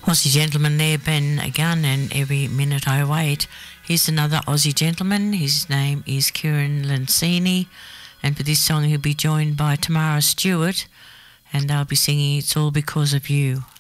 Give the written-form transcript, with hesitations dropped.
Aussie gentleman there, Ben Gunn, and Every Minute I Wait. Here's another Aussie gentleman. His name is Kieran Lancini, and for this song he'll be joined by Tamara Stewart, and they'll be singing It's All Because of You.